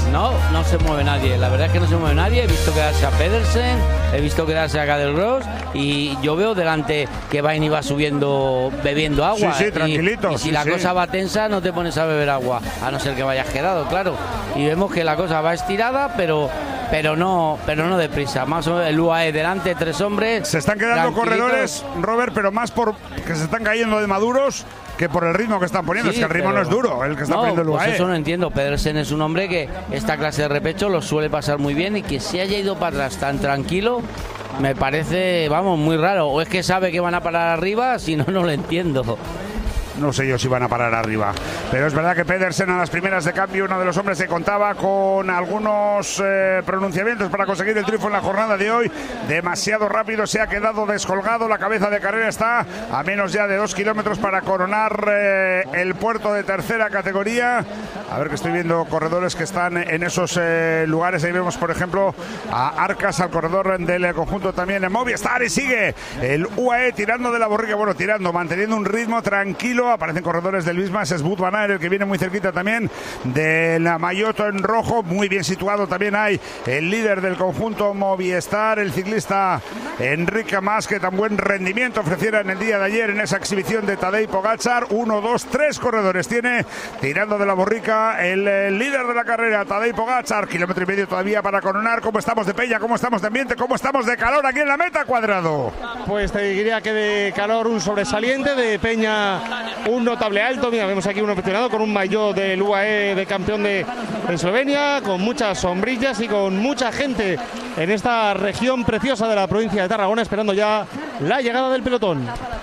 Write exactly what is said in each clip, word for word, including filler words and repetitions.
No, no se mueve nadie. La verdad es que no se mueve nadie. He visto quedarse a Pedersen, he visto quedarse a Cadelros y yo veo delante que Vaini va subiendo bebiendo agua. Sí, sí, tranquilito. Y, y si sí, la sí. cosa va tensa, no te pones a beber agua, a no ser que vayas quedado, claro. Y vemos que la cosa va estirada, pero pero no pero no deprisa. Más o menos el U A E delante, tres hombres. Se están quedando corredores, Robert, pero más por que se están cayendo de maduros que por el ritmo que están poniendo. Sí, es que el ritmo pero... no es duro, el que está no, poniendo el U A E. Pues eso no entiendo. Pedersen es un hombre que esta clase de repecho lo suele pasar muy bien y que se haya ido para atrás tan tranquilo me parece, vamos, muy raro. O es que sabe que van a parar arriba, si no, no lo entiendo. No sé yo si van a parar arriba. Pero es verdad que Pedersen a las primeras de cambio, uno de los hombres que contaba con algunos eh, pronunciamientos para conseguir el triunfo en la jornada de hoy. Demasiado rápido, se ha quedado descolgado. La cabeza de carrera está a menos ya de dos kilómetros para coronar eh, el puerto de tercera categoría. A ver que estoy viendo corredores que están en esos eh, lugares. Ahí vemos, por ejemplo, a Arcas, al corredor del conjunto también en Movistar. Y sigue el U A E tirando de la borrica. Bueno, tirando, manteniendo un ritmo tranquilo. Aparecen corredores del Vismas, es Wout van Aert, el que viene muy cerquita también de la Mayoto en rojo, muy bien situado también hay el líder del conjunto Movistar, el ciclista Enrique Mas, que tan buen rendimiento ofreciera en el día de ayer en esa exhibición de Tadej Pogačar. Uno, dos, tres corredores tiene tirando de la borrica el, el líder de la carrera, Tadej Pogačar, kilómetro y medio todavía para coronar. ¿Cómo estamos de peña? ¿Cómo estamos de ambiente? ¿Cómo estamos de calor aquí en la meta, Cuadrado? Pues te diría que de calor un sobresaliente, de peña un notable alto. Mira, vemos aquí un aficionado con un maillot del U A E de campeón de Eslovenia, con muchas sombrillas y con mucha gente en esta región preciosa de la provincia de Tarragona, esperando ya la llegada del pelotón.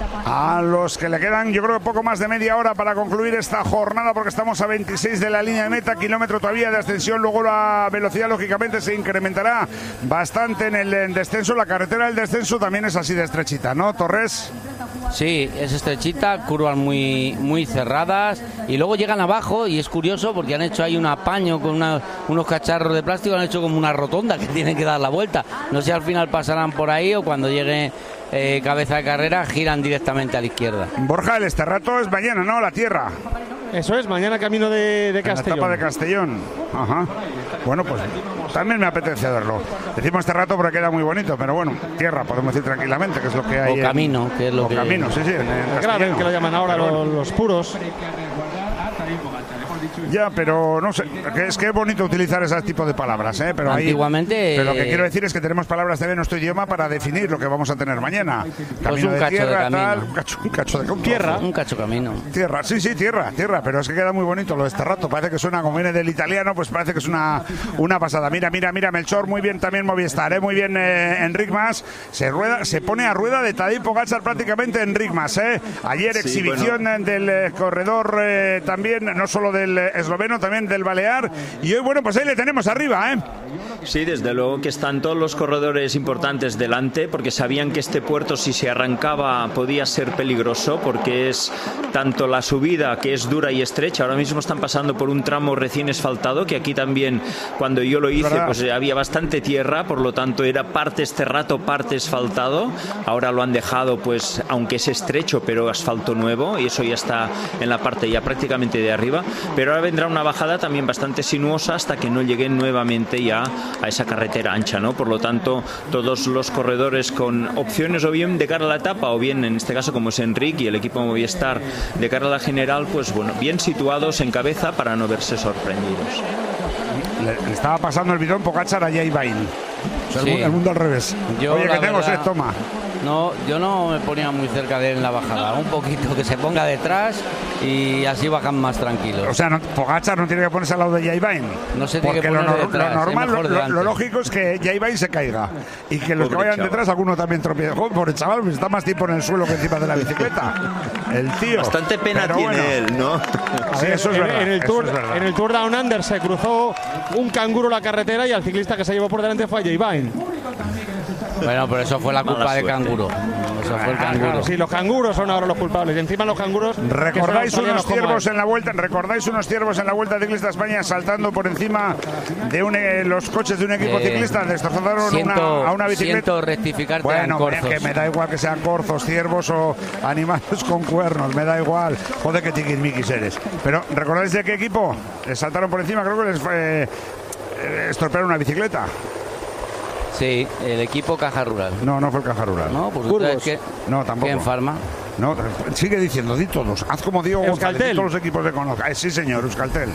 A los que le quedan, yo creo, poco más de media hora para concluir esta jornada, porque estamos a veintiséis de la línea de meta, kilómetro todavía de ascensión. Luego la velocidad, lógicamente, se incrementará bastante en el descenso. La carretera del descenso también es así de estrechita, ¿no, Torres? Sí, es estrechita, curvas muy, muy cerradas y luego llegan abajo y es curioso porque han hecho ahí un apaño con una, unos cacharros de plástico, han hecho como una rotonda que tienen que dar la vuelta. No sé si al final pasarán por ahí o cuando llegue eh, cabeza de carrera giran directamente a la izquierda. Borja, el Esterrato es mañana, ¿no? La tierra. Eso es, mañana camino de, de Castellón. En la etapa de Castellón. Ajá. Bueno, pues también me apetece verlo. Decimos este rato porque queda muy bonito, pero bueno, tierra, podemos decir tranquilamente, que es lo que hay. O camino, en, que es lo o que... camino, sí, sí. En, en grave, que lo llaman ahora los, los puros. Ya, pero no sé, es que es bonito utilizar ese tipo de palabras, ¿eh? Pero antiguamente. Ahí, pero lo que quiero decir es que tenemos palabras de nuestro idioma para definir lo que vamos a tener mañana. Camino pues un de cacho tierra, de camino. tal, un cacho, un cacho de tierra, un cacho camino. Tierra, sí, sí, tierra, tierra, pero es que queda muy bonito lo de este rato. Parece que suena como viene del italiano, pues parece que es una, una pasada. Mira, mira, mira, Melchor, muy bien también Movistar, ¿eh? Muy bien eh, Enric Mas, se rueda, se pone a rueda de Tadej Pogačar prácticamente Enric Mas, ¿eh? Ayer sí, exhibición bueno. del eh, corredor eh, también, no solo del eh, esloveno, también del balear, y hoy, bueno, pues ahí le tenemos arriba, ¿eh? Sí, desde luego que están todos los corredores importantes delante, porque sabían que este puerto, si se arrancaba, podía ser peligroso, porque es tanto la subida, que es dura y estrecha. Ahora mismo están pasando por un tramo recién asfaltado, que aquí también, cuando yo lo hice, pues había bastante tierra, por lo tanto era parte esterrato, parte asfaltado. Ahora lo han dejado, pues, aunque es estrecho, pero asfalto nuevo, y eso ya está en la parte ya prácticamente de arriba. Pero ahora vendrá una bajada también bastante sinuosa hasta que no lleguen nuevamente ya a esa carretera ancha, ¿no? Por lo tanto, todos los corredores con opciones o bien de cara a la etapa o bien, en este caso, como es Enric y el equipo Movistar, de cara a la general, pues bueno, bien situados en cabeza para no verse sorprendidos. Le, le estaba pasando el bidón Pogačar a Jay Bain. O sea, sí. el, el mundo al revés. Yo, Oye, que tengo verdad, sed, toma. No, yo no me ponía muy cerca de él en la bajada. Un poquito que se ponga detrás y así bajan más tranquilos. O sea, no, Pogačar no tiene que ponerse al lado de Jay Bain. No se tiene porque que poner lo, detrás, lo normal, lo, lo, lo lógico es que Jay Bain se caiga y que los Pobre que vayan chaval. detrás, alguno también tropiece. Joder, pobre chaval, pues está más tiempo en el suelo que encima de la bicicleta. El tío. Bastante pena Pero tiene bueno. él, ¿no? Sí, eso es en, verdad. En el, eso tour, es verdad. en el Tour Down Under se cruzó un canguro la carretera y al ciclista que se llevó por delante fue a Jay Bain. Bueno, pero eso fue la culpa de canguro. Eso fue el canguro. Claro, sí, los canguros son ahora los culpables. Y encima los canguros. ¿Recordáis unos ciervos él. en la vuelta? ¿Recordáis unos ciervos en la Vuelta Ciclista España saltando por encima de un, eh, los coches de un equipo eh, ciclista? Destrozaron siento, una, a una bicicleta. Siento rectificarte. Bueno, corzos. que me da igual que sean corzos, ciervos o animales con cuernos, me da igual. Joder, que tiquismiquis eres. Pero ¿recordáis de qué equipo? Les saltaron por encima, creo que les fue. eh, estropearon una bicicleta. Sí, el equipo Caja Rural. No, no fue el Caja Rural. No, pues que no, tampoco. Que en Farma. No, sigue diciendo, di todos. Haz como Diego González, di todos los equipos de conozca. Eh, sí, señor, Euskaltel.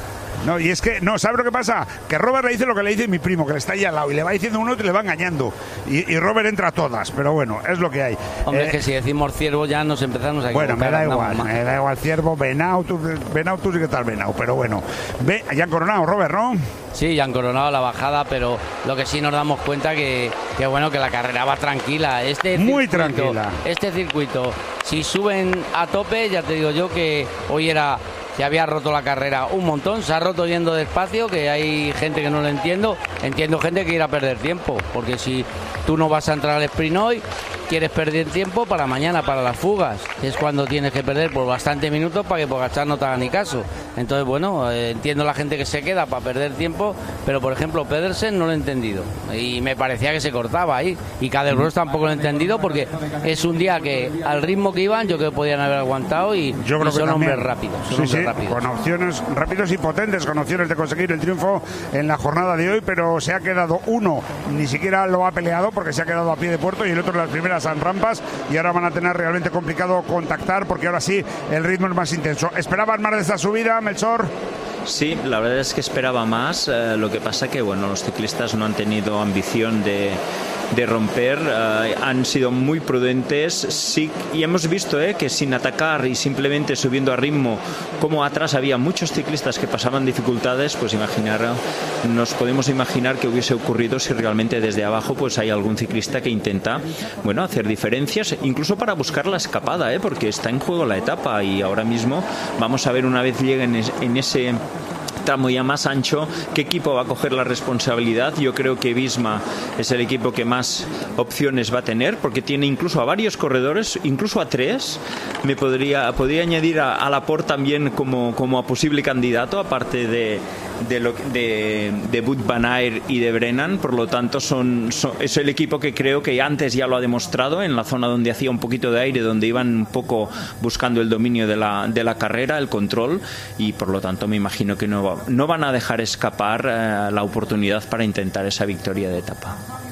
No, y es que, no, ¿sabes lo que pasa? Que Robert le dice lo que le dice mi primo, que le está ahí al lado, y le va diciendo uno y le va engañando. Y, y Robert entra a todas, pero bueno, es lo que hay. Hombre, eh, es que si decimos ciervo ya nos empezamos a bueno, me da igual, más. me da igual ciervo, Benau, tú, Benau, tú sí que tal Benau, pero bueno. Ve, ya han coronado, Robert, ¿no? Sí, ya han coronado la bajada, pero lo que sí nos damos cuenta que, que bueno, que la carrera va tranquila. Este Muy circuito, tranquila. Este circuito, si suben a tope, ya te digo yo que hoy era... Se había roto la carrera un montón, se ha roto yendo despacio, que hay gente que no lo entiendo. Entiendo gente que irá a perder tiempo, porque si tú no vas a entrar al sprint hoy, quieres perder tiempo para mañana, para las fugas, que es cuando tienes que perder por bastantes minutos para que Pogačar no te haga ni caso. Entonces, bueno, eh, entiendo la gente que se queda para perder tiempo, pero por ejemplo Pedersen no lo he entendido y me parecía que se cortaba ahí, y Cadelbros tampoco lo he entendido, porque es un día que al ritmo que iban yo creo que podían haber aguantado, y, yo creo y son que hombres rápidos, son sí, hombres sí, rápidos. Con opciones rápidos y potentes, con opciones de conseguir el triunfo en la jornada de hoy, pero se ha quedado uno, ni siquiera lo ha peleado porque se ha quedado a pie de puerto, y el otro en las primeras en rampas, y ahora van a tener realmente complicado contactar, porque ahora sí el ritmo es más intenso. ¿Esperaban más de esta subida, Melchor? Sí, la verdad es que esperaba más, eh, lo que pasa que bueno, los ciclistas no han tenido ambición de, de romper, eh, han sido muy prudentes, sí, y hemos visto eh, que sin atacar y simplemente subiendo a ritmo, como atrás había muchos ciclistas que pasaban dificultades, pues imaginar, nos podemos imaginar que hubiese ocurrido si realmente desde abajo pues hay algún ciclista que intenta, bueno, hacer diferencias, incluso para buscar la escapada, eh, porque está en juego la etapa, y ahora mismo vamos a ver, una vez lleguen en ese tramo ya más ancho, qué equipo va a coger la responsabilidad. Yo creo que Visma es el equipo que más opciones va a tener, porque tiene incluso a varios corredores, incluso a tres. Me podría, podría añadir a, a Laporte también como, como a posible candidato, aparte de de, lo, de, de Wout van Aert y de Brennan. Por lo tanto son, son, es el equipo que creo que antes ya lo ha demostrado en la zona donde hacía un poquito de aire, donde iban un poco buscando el dominio de la, de la carrera, el control, y por lo tanto me imagino que no, va, no van a dejar escapar eh, la oportunidad para intentar esa victoria de etapa.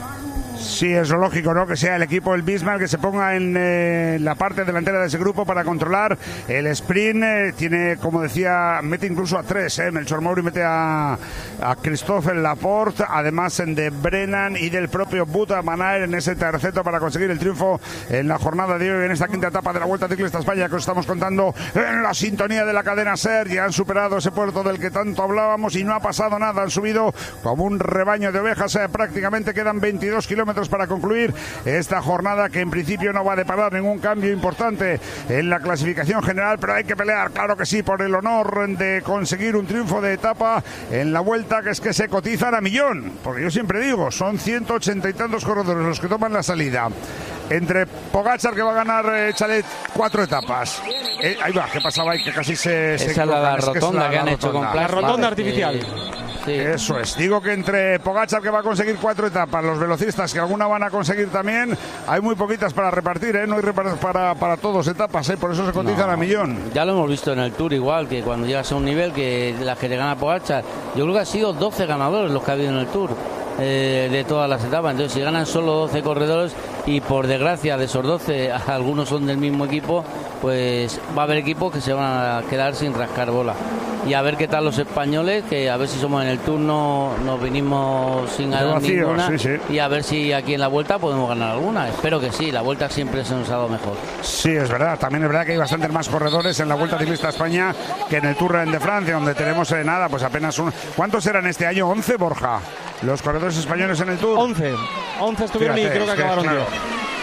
Sí, es lo lógico, ¿no? Que sea el equipo del Bismarck que se ponga en eh, la parte delantera de ese grupo para controlar el sprint. Eh, tiene, como decía, mete incluso a tres, ¿eh? Melchor Mauri mete a, a Christophe Laporte, además de Brennan y del propio Wout van Aert en ese terceto para conseguir el triunfo en la jornada de hoy, en esta quinta etapa de la Vuelta Ciclista España, que os estamos contando en la sintonía de la cadena SER. Ya han superado ese puerto del que tanto hablábamos y no ha pasado nada. Han subido como un rebaño de ovejas. Eh, prácticamente quedan veintidós kilómetros para concluir esta jornada, que en principio no va a deparar ningún cambio importante en la clasificación general, pero hay que pelear, claro que sí, por el honor de conseguir un triunfo de etapa en la Vuelta, que es que se cotizan a millón, porque yo siempre digo, son ciento ochenta y tantos corredores los que toman la salida. Entre Pogačar, que va a ganar, eh, échale cuatro etapas. Eh, ahí va, ¿qué pasaba ahí? Que casi se... Esa se es la, la es rotonda que, es la, que la han rotonda. hecho con plasma. La rotonda artificial. Sí. Eso es, digo que entre Pogačar, que va a conseguir cuatro etapas, los velocistas, que alguna van a conseguir también, hay muy poquitas para repartir, ¿eh? No hay repar para, para todos etapas, ¿eh? Por eso se cotizan no. a millón. Ya lo hemos visto en el Tour, igual, que cuando llegas a un nivel que las que te gana Pogačar, yo creo que ha sido doce ganadores los que ha habido en el Tour. Eh, de todas las etapas, entonces si ganan solo doce corredores, y por desgracia de esos doce algunos son del mismo equipo, pues va a haber equipos que se van a quedar sin rascar bola. Y a ver qué tal los españoles, que a ver si somos en el Tour, no nos vinimos sin ganar vacío, ninguna, sí, sí. Y a ver si aquí en la Vuelta podemos ganar alguna. Espero que sí, la Vuelta siempre se nos ha dado mejor. Sí, es verdad, también es verdad que hay bastantes más corredores en la Vuelta Ciclista España que en el Tour de Francia, donde tenemos eh, nada, pues apenas un... ¿Cuántos eran este año? ¿once, Borja? Los corredores españoles en el Tour. once. once estuvieron. Fíjate, y creo que acabaron claro, diez.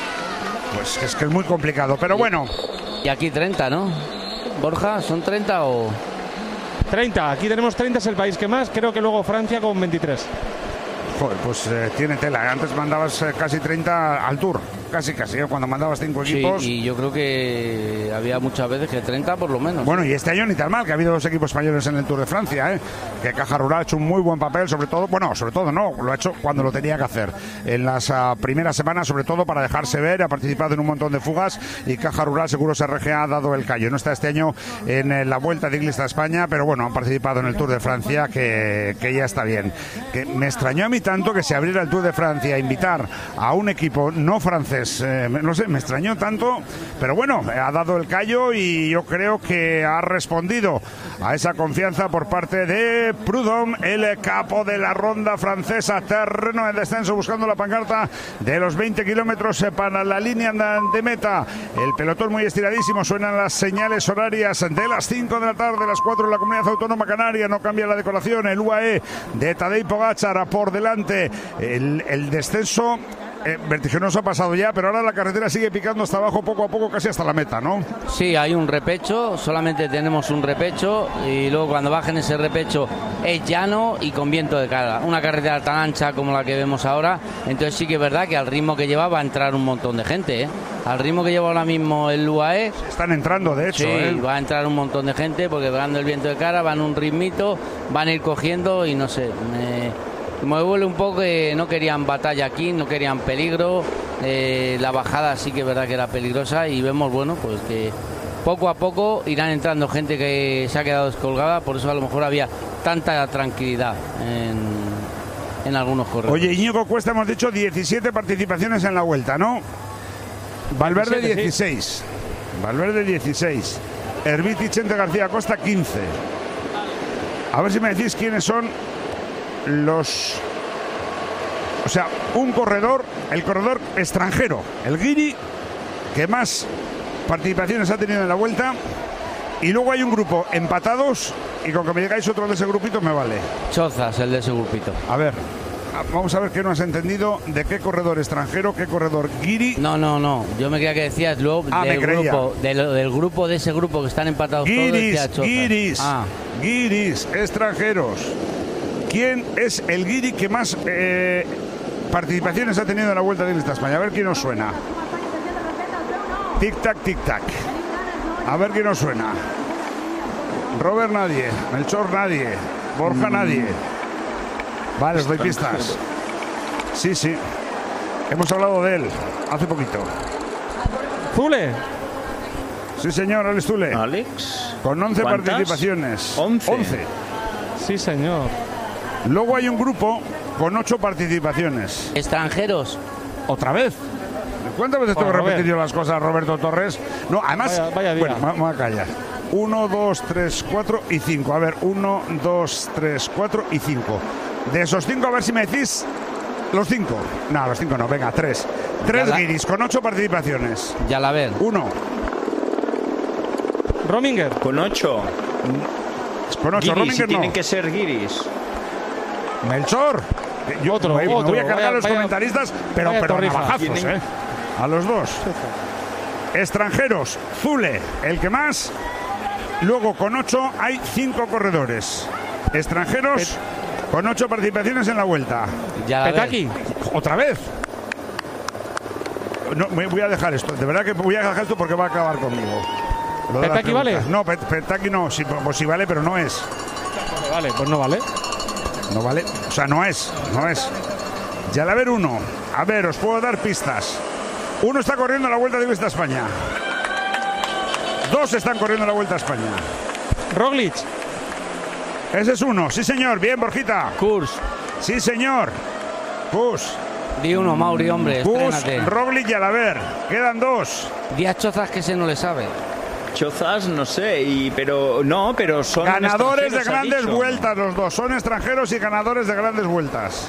Pues es que es muy complicado, pero bueno. Y aquí treinta, ¿no? Borja, ¿son treinta o...? treinta, aquí tenemos treinta, es el país que más, creo que luego Francia con veintitrés. Joder, pues eh, tiene tela. Antes mandabas eh, casi treinta al Tour. casi casi, ¿eh? Cuando mandabas cinco equipos. Sí, y yo creo que había muchas veces que treinta por lo menos. Bueno, y este año ni tan mal, que ha habido dos equipos españoles en el Tour de Francia, ¿eh? Que Caja Rural ha hecho un muy buen papel, sobre todo, bueno, sobre todo no, lo ha hecho cuando lo tenía que hacer. En las uh, primeras semanas, sobre todo para dejarse ver, ha participado en un montón de fugas y Caja Rural Seguros R G ha dado el callo. No está este año en eh, la Vuelta Ciclista a España, pero bueno, han participado en el Tour de Francia, que, que ya está bien. Que me extrañó a mí tanto que se abriera el Tour de Francia a invitar a un equipo no francés, eh, no sé, me extrañó tanto, pero bueno, ha dado el callo y yo creo que ha respondido a esa confianza por parte de Prudhomme, el capo de la ronda francesa. Terreno de descenso, buscando la pancarta de los veinte kilómetros para la línea de meta. El pelotón muy estiradísimo, suenan las señales horarias de las cinco de la tarde, las cuatro en la Comunidad Autónoma Canaria. No cambia la decoración, el U A E de Tadej Pogačar por delante. El, el descenso Eh, vertiginoso ha pasado ya, pero ahora la carretera sigue picando hasta abajo poco a poco, casi hasta la meta, ¿no? Sí, hay un repecho, solamente tenemos un repecho y luego cuando bajen ese repecho es llano y con viento de cara. Una carretera tan ancha como la que vemos ahora, entonces sí que es verdad que al ritmo que lleva va a entrar un montón de gente, ¿eh? Al ritmo que lleva ahora mismo el U A E... Están entrando, de hecho, sí, ¿eh? Va a entrar un montón de gente porque dando el viento de cara van un ritmito, van a ir cogiendo y no sé... Me... Me duele un poco que no querían batalla aquí, no querían peligro. Eh, la bajada sí que es verdad que era peligrosa y vemos, bueno, pues que poco a poco irán entrando gente que se ha quedado descolgada, por eso a lo mejor había tanta tranquilidad en, en algunos corredores. Oye, Íñigo Cuesta, hemos dicho diecisiete participaciones en la Vuelta, ¿no? Valverde dieciséis. Valverde dieciséis. Herbiti Chente García Costa quince. A ver si me decís quiénes son los... O sea, un corredor, el corredor extranjero, el guiri, que más participaciones ha tenido en la Vuelta. Y luego hay un grupo empatados, y con que me digáis otro de ese grupito me vale. Chozas, el de ese grupito. A ver, vamos a ver qué no has entendido. ¿De qué corredor extranjero, qué corredor guiri? No, no, no, yo me creía que decías luego ah, del, grupo, del, del grupo de ese grupo que están empatados guiris, todos. Chozas. Guiris, ah. guiris, extranjeros. ¿Quién es el guiri que más eh, participaciones ha tenido en la Vuelta Ciclista a España? A ver quién nos suena. Tic-tac, tic-tac. A ver quién nos suena. Robert nadie, Melchor nadie, Borja nadie. Vale, os doy pistas. Sí, sí. Hemos hablado de él hace poquito. Zule. Sí, señor, Alex Zule. Alex. Con once ¿Cuántas? participaciones. once. once. Sí, señor. Luego hay un grupo con ocho participaciones. ¿Extranjeros? ¿Otra vez? ¿Cuántas veces tengo que Robert. repetir yo las cosas, Roberto Torres? No, además... Vaya, vaya día. Bueno, me voy a callar. Uno, dos, tres, cuatro y cinco. A ver, uno, dos, tres, cuatro y cinco. De esos cinco, a ver si me decís los cinco. No, los cinco no, venga, tres. Tres la... guiris con ocho participaciones. Ya la ven. Uno. Rominger. Con ocho. Con ocho, Guiris, Rominger si no. tienen que ser guiris. Melchor. Yo Otro, me, me otro. voy a cargar Vaya, a los vaya, comentaristas, pero, vaya pero torrifa. navajazos, Tienen- ¿eh? A los dos. Extranjeros, Zule, el que más. Luego con ocho hay cinco corredores. Extranjeros con ocho participaciones en la Vuelta. Ya la ven. Petaki. ¿Otra vez? No, me voy a dejar esto. De verdad que voy a dejar esto porque va a acabar conmigo. Lo de las ¿Petaki vale? preguntas. No, Pet- Petaki no. Sí, pues sí vale, pero no es. Vale, pues no vale. No vale. O sea, no es. No es. Ya la ver uno. A ver, os puedo dar pistas. Uno está corriendo la Vuelta Ciclista a España. Dos están corriendo la Vuelta a España. Roglic. Ese es uno. Sí, señor. Bien, Borjita. Kurs. Sí, señor. Pus. Di uno, Mauri, hombre, Pus, estrénate. Roglic y Alaver. Quedan dos. Díaz Chozas que se no le sabe. Chozas, no sé, y, pero no, pero son Ganadores de extranjeros, ha grandes dicho. vueltas los dos. Son extranjeros y ganadores de grandes vueltas.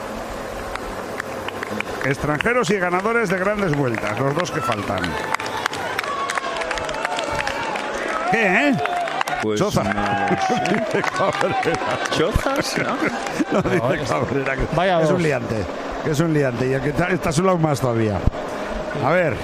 Extranjeros y ganadores de grandes vueltas. Los dos que faltan. ¿Qué, eh? Pues Choza. no lo sé. Chozas, ¿no? No, dice Cabrera, que Vaya es dos. un liante. Que es un liante. Y el que está, está solo más todavía. A ver.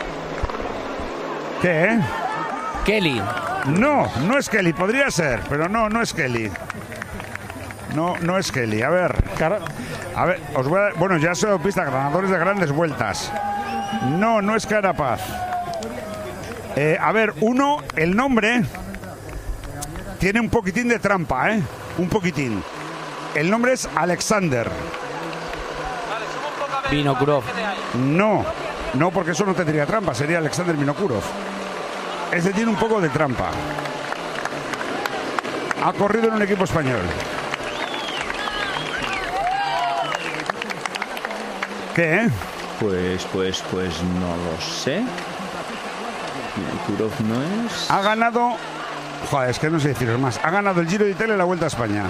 ¿Qué, eh? Kelly. No, no es Kelly. Podría ser, pero no, no es Kelly. No, no es Kelly. A ver. Car- A ver, os voy a... Bueno, ya se lo pista. Ganadores de grandes vueltas. No, no es Carapaz. Eh, a ver, uno, el nombre tiene un poquitín de trampa, ¿eh? Un poquitín. El nombre es Alexander. Vinokurov. No, no, porque eso no tendría trampa, sería Alexander Vinokurov. Ese tiene un poco de trampa. Ha corrido en un equipo español. ¿Qué, eh? Pues, pues, pues no lo sé. Vinokurov no es. Ha ganado... Joder, es que no sé deciros más. Ha ganado el Giro de Italia y la Vuelta a España.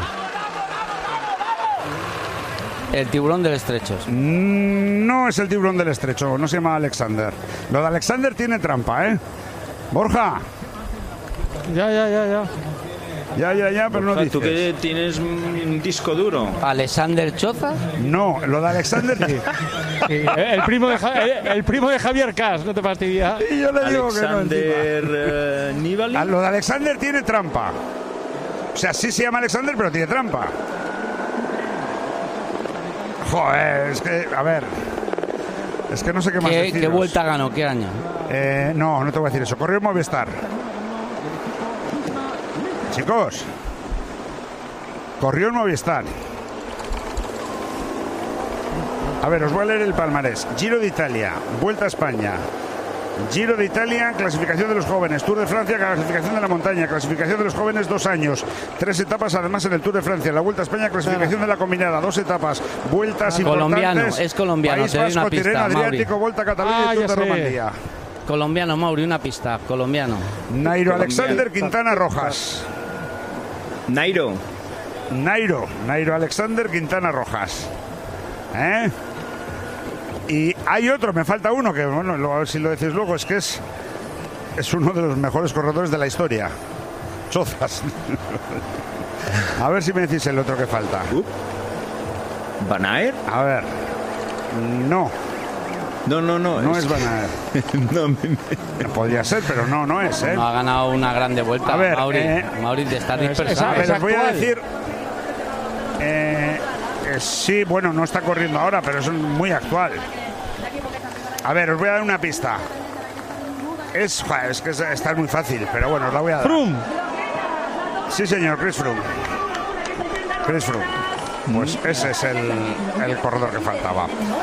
El tiburón del estrecho. No es el tiburón del estrecho, no se llama Alexander. Lo de Alexander tiene trampa, ¿eh? Borja. Ya, ya, ya, ya. Ya, ya, ya, pero no dices. ¿Tú que tienes un disco duro? ¿Alexander Choza? No, lo de Alexander... Sí, el, primo de Ja- el, el primo de Javier Cas, no te fastidia. Y yo le digo que no, Alexander eh, Nibali. Ah, lo de Alexander tiene trampa. O sea, sí se llama Alexander, pero tiene trampa. Joder, es que, a ver. Es que no sé qué más ¿Qué, deciros. ¿Qué vuelta ganó? ¿Qué año? Eh, no, no te voy a decir eso. Corrió en Movistar. Chicos. Corrió en Movistar. A ver, os voy a leer el palmarés. Giro de Italia, Vuelta a España, Giro de Italia, clasificación de los jóvenes, Tour de Francia, clasificación de la montaña, clasificación de los jóvenes, dos años, tres etapas además en el Tour de Francia, la Vuelta a España, clasificación de la combinada, dos etapas, vueltas colombiano, importantes. es colombiano, País te doy Vasco, una pista, Tirreno Adriático, Mauri. Vuelta a Cataluña Ah, y Tour ya de sé. Romandía. Colombiano, Mauri, una pista. Colombiano. Nairo Colombiano. Alexander Quintana Rojas. Nairo. Nairo, Nairo Alexander Quintana Rojas. ¿Eh? Y hay otro, me falta uno, que bueno, lo- a ver si lo decís luego, es que es, es uno de los mejores corredores de la historia. Chozas. A ver si me decís el otro que falta. Uh. Van Aert. A ver. No, No, no, no. no es Van Aert. no, me- me- Podría ser, pero no, no es, ¿eh? No ha ganado una grande vuelta. A ver, Mauri, eh, Mauri te está es- dispersando. A ver, es os voy a actual. decir... eh, eh, sí, bueno, no está corriendo ahora, pero es muy actual. A ver, os voy a dar una pista. Es, joder, es que es- está muy fácil, pero bueno, os la voy a dar. Froome. Sí, señor, Chris Froome. Chris Froome. Pues ese es el, el corredor que faltaba.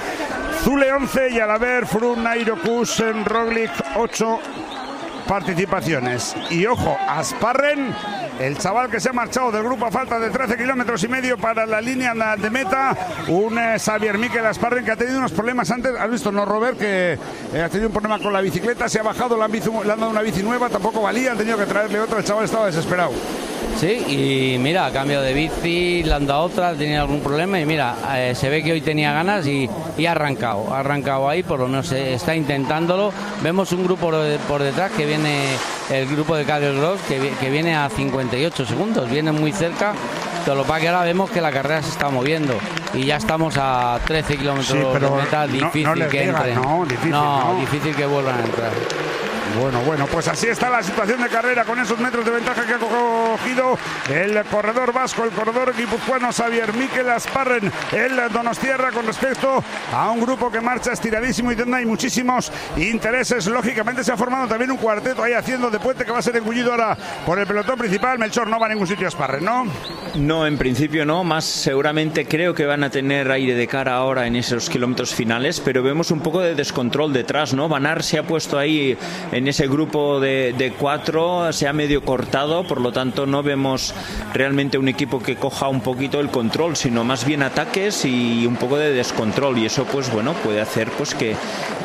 Zule once y Alaver, Froome, Nairo, Kuss, Roglic ocho participaciones. Y ojo, Asparren, el chaval que se ha marchado del grupo a falta de trece kilómetros y medio para la línea de meta. Un eh, Xavier Mikel Asparren que ha tenido unos problemas antes. ¿Has visto, no, Robert? Que eh, ha tenido un problema con la bicicleta, se ha bajado, le han, bici- le han dado una bici nueva, tampoco valía, han tenido que traerle otra. El chaval estaba desesperado. Sí, y mira, a cambio de bici, le han dado otra, tenía algún problema y mira, eh, se ve que hoy tenía ganas y, y ha arrancado, ha arrancado ahí, por lo menos eh, está intentándolo. Vemos un grupo por, por detrás que viene, el grupo de Carlos Gross, que, vi- que viene a cincuenta y ocho segundos, viene muy cerca, pero lo que pasa que ahora vemos que la carrera se está moviendo y ya estamos a trece kilómetros Sí, pero de meta, no- difícil no les que digan, entren. no, difícil, no, no. difícil que vuelvan a entrar. Bueno, bueno, pues así está la situación de carrera con esos metros de ventaja que ha cogido el corredor vasco, el corredor guipuzcoano Xavier Mikel Asparren, el donostiarra, con respecto a un grupo que marcha estiradísimo y donde hay muchísimos intereses. Lógicamente se ha formado también un cuarteto ahí haciendo de puente que va a ser engullido ahora por el pelotón principal. Melchor, no va a ningún sitio Asparren, ¿no? No, en principio no, más seguramente creo que van a tener aire de cara ahora en esos kilómetros finales, pero vemos un poco de descontrol detrás, ¿no? Van Aert se ha puesto ahí en ese grupo de, de cuatro, se ha medio cortado, por lo tanto no vemos realmente un equipo que coja un poquito el control, sino más bien ataques y un poco de descontrol, y eso pues bueno, puede hacer pues que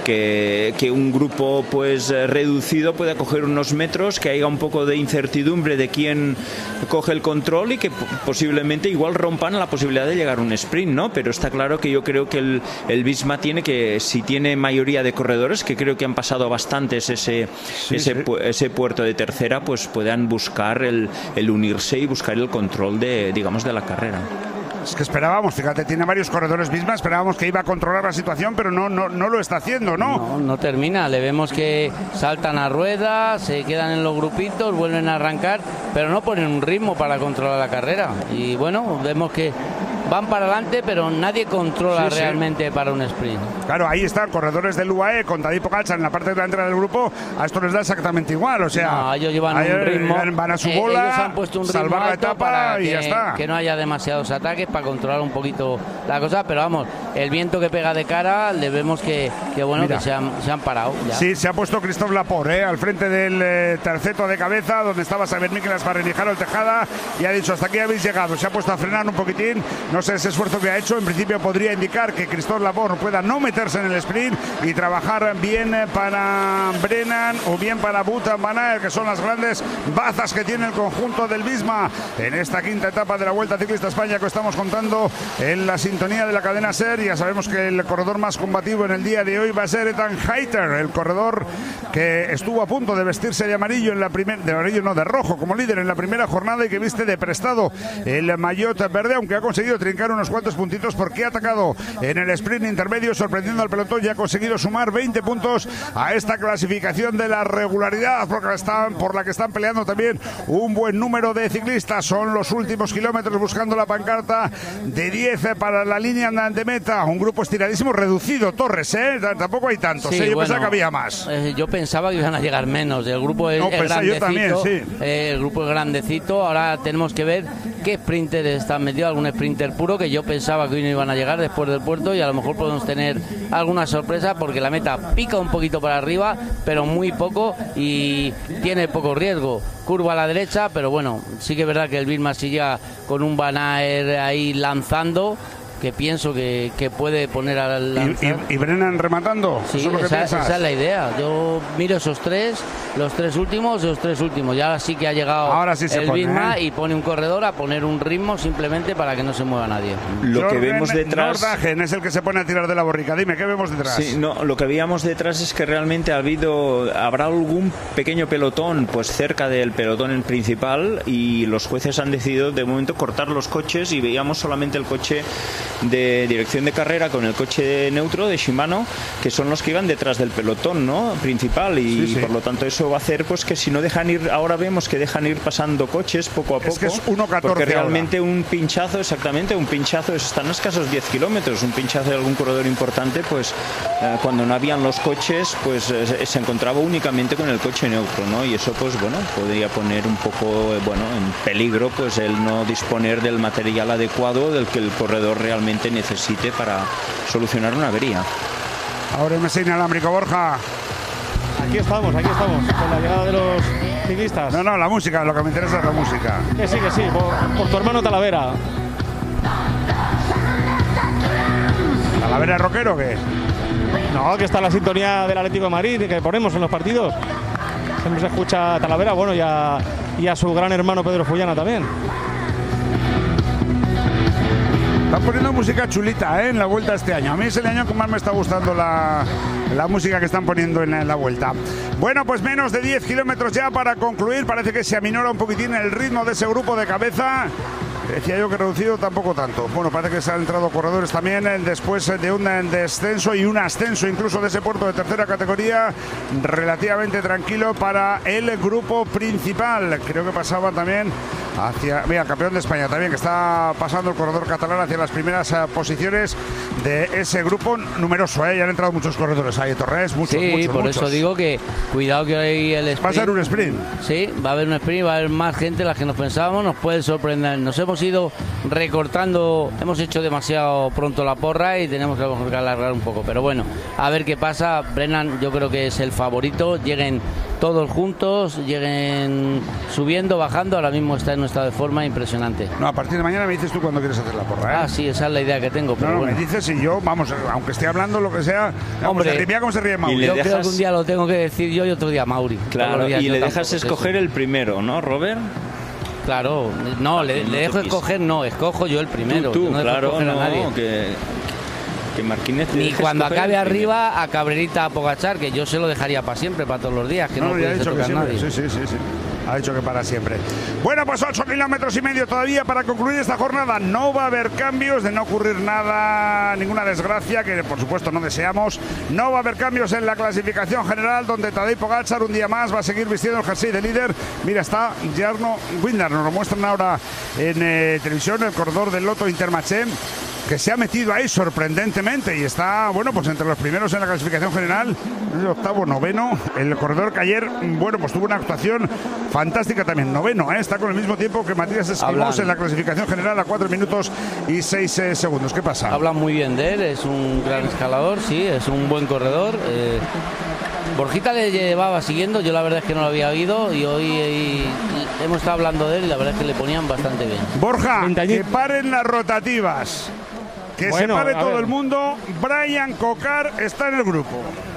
Que, que un grupo pues reducido pueda coger unos metros, que haya un poco de incertidumbre de quién coge el control y que posiblemente igual rompan la posibilidad de llegar a un sprint, ¿no? Pero está claro que yo creo que el, el Visma tiene que, si tiene mayoría de corredores, que creo que han pasado bastantes ese, Sí, ese, sí. pu- ese puerto de tercera, pues puedan buscar el, el unirse y buscar el control de, digamos, de la carrera. Es que esperábamos, fíjate, tiene varios corredores misma, esperábamos que iba a controlar la situación, pero no, no, no lo está haciendo, ¿no? No, no termina. Le vemos que saltan a ruedas, se quedan en los grupitos, vuelven a arrancar, pero no ponen un ritmo para controlar la carrera. Y bueno, vemos que van para adelante, pero nadie controla Sí, sí. realmente para un sprint. Claro, ahí están corredores del U A E con Tadej Pogačar en la parte delantera del grupo. A esto les da exactamente igual, o sea, No, ellos llevan ahí un ritmo, van a su eh, bola, ellos han puesto un ritmo salvar la alto etapa para y que, ya está. que no haya demasiados ataques, para controlar un poquito la cosa, pero vamos, el viento que pega de cara, le vemos que, que bueno, Mira. que se han, se han parado ya. Sí, se ha puesto Christophe Laporte ¿eh? al frente del eh, terceto de cabeza, donde estaba Xavier Miquelas para Harold Tejada, y ha dicho, hasta aquí habéis llegado. Se ha puesto a frenar un poquitín, no sé ese esfuerzo que ha hecho, en principio podría indicar que Christophe Laporte pueda no meterse en el sprint y trabajar bien para Brennan o bien para Wout van Aert, que son las grandes bazas que tiene el conjunto del Visma en esta quinta etapa de la Vuelta Ciclista España que estamos contando en la sintonía de la cadena SER. Ya sabemos que el corredor más combativo en el día de hoy va a ser Ethan Hayter, el corredor que estuvo a punto de vestirse de amarillo en la primera, de amarillo no, de rojo como líder en la primera jornada y que viste de prestado el maillot verde, aunque ha conseguido trincar unos cuantos puntitos porque ha atacado en el sprint intermedio sorprendiendo al pelotón y ha conseguido sumar veinte puntos a esta clasificación de la regularidad porque están, por la que están peleando también un buen número de ciclistas. Son los últimos kilómetros buscando la pancarta de diez para la línea de meta, un grupo estiradísimo, reducido, Torres, ¿eh? Tampoco hay tantos, Sí, ¿eh? Yo bueno, pensaba que había más. Eh, yo pensaba que iban a llegar menos. El grupo es, No, es pensé yo grandecito. también, sí. eh, el grupo es grandecito. Ahora tenemos que ver qué sprinter están metidos. Algún sprinter puro que yo pensaba que hoy no iban a llegar después del puerto y a lo mejor podemos tener alguna sorpresa porque la meta pica un poquito para arriba, pero muy poco y tiene poco riesgo. Curva a la derecha, pero bueno, sí que es verdad que el Visma sigue con un Van Aert ahí lanzando, que pienso que, que puede poner al lanzar. ¿Y, y, y Brennan rematando? Sí, ¿Eso es lo que esa, piensas? esa es la idea. Yo miro esos tres, los tres últimos, los tres últimos. Ya sí que ha llegado Ahora sí se el pone, Visma ¿eh? y pone un corredor a poner un ritmo simplemente para que no se mueva nadie. Lo que Jorgen vemos detrás... Nordhagen es el que se pone a tirar de la borrica. Dime, ¿qué vemos detrás? Sí, no, lo que veíamos detrás es que realmente ha habido, habrá algún pequeño pelotón pues cerca del pelotón principal y los jueces han decidido de momento cortar los coches y veíamos solamente el coche de dirección de carrera con el coche neutro de Shimano, que son los que iban detrás del pelotón, ¿no? Principal y Sí, sí. por lo tanto eso va a hacer pues que si no dejan ir, ahora vemos que dejan ir pasando coches poco a poco. Es que es uno catorce porque ahora. realmente un pinchazo, exactamente, un pinchazo están a escasos diez kilómetros, un pinchazo de algún corredor importante, pues eh, cuando no habían los coches, pues eh, se encontraba únicamente con el coche neutro, ¿no? Y eso, pues bueno, podría poner un poco, eh, bueno, en peligro, pues el no disponer del material adecuado del que el corredor realmente necesite para solucionar una avería. Ahora me enseña inalámbrico, Borja. Aquí estamos, aquí estamos, con la llegada de los ciclistas. No, no, la música, lo que me interesa es la música. Que sí, que sí, por, por tu hermano Talavera. ¿Talavera rockero o qué? No, que está la sintonía del Atlético de Madrid que ponemos en los partidos. Siempre se escucha a Talavera, bueno, y a, y a su gran hermano Pedro Fullana también. Están poniendo música chulita, ¿eh? En la Vuelta este año. A mí es el año que más me está gustando la, la música que están poniendo en la, en la Vuelta. Bueno, pues menos de diez kilómetros ya para concluir. Parece que se aminora un poquitín el ritmo de ese grupo de cabeza. Decía yo que reducido, tampoco tanto. Bueno, parece que se han entrado corredores también eh, después de un descenso y un ascenso incluso de ese puerto de tercera categoría relativamente tranquilo para el grupo principal. Creo que pasaba también hacia, mira, el campeón de España también, que está pasando el corredor catalán hacia las primeras uh, posiciones de ese grupo numeroso, ¿eh? Ya han entrado muchos corredores ahí, Torres, muchos, Sí, muchos, por muchos. eso digo que cuidado que hoy el sprint... Va a ser un sprint. Sí, va a haber un sprint, va a haber más gente de las que nos pensábamos, nos puede sorprender. Nos hemos ido recortando, hemos hecho demasiado pronto la porra y tenemos que alargar un poco, pero bueno, a ver qué pasa. Brennan yo creo que es el favorito, lleguen todos juntos, lleguen subiendo, bajando, ahora mismo está en un estado de forma impresionante. No, a partir de mañana me dices tú cuando quieres hacer la porra, ¿eh? Ah, sí, esa es la idea que tengo, pero No, no, bueno. me dices y yo, vamos, aunque esté hablando lo que sea, Hombre, se ríe como se ríe Mauri. y le Yo creo dejas- que un día lo tengo que decir yo y otro día Mauri. Todos Claro, los días y yo le tampoco dejas sé escoger eso. el primero, ¿no, Robert? Claro, no, le, No le te dejo quis- escoger, no, escojo yo el primero. Tú, tú, no dejo claro, escoger a no, nadie. que, que Martínez te Ni deje cuando escoger acabe el primero. arriba a Cabrerita, a Pogachar, que yo se lo dejaría para siempre, para todos los días, que no, No, lo ya he puede dicho que tocar sí, nadie. sí, sí, sí, sí. Ha dicho que para siempre. Bueno, pues ocho kilómetros y medio todavía para concluir esta jornada. No va a haber cambios, de no ocurrir nada, ninguna desgracia, que por supuesto no deseamos. No va a haber cambios en la clasificación general, donde Tadej Pogačar un día más va a seguir vistiendo el jersey de líder. Mira, está Jarno Windar, nos lo muestran ahora en eh, televisión, el corredor del Lotto Intermarché, que se ha metido ahí sorprendentemente y está, bueno, pues entre los primeros en la clasificación general, el octavo, noveno. El corredor que ayer, bueno, pues tuvo una actuación fantástica también, noveno, ¿eh? Está con el mismo tiempo que Matías Esquimós en la clasificación general a cuatro minutos y seis eh, segundos. ¿Qué pasa? Hablan muy bien de él, es un gran escalador, sí, es un buen corredor. Eh, Borjita le llevaba siguiendo, yo la verdad es que no lo había oído y hoy y, y hemos estado hablando de él y la verdad es que le ponían bastante bien. Borja, que paren las rotativas. Que bueno, se pare todo ver. el mundo. Brian Cocar está en el grupo.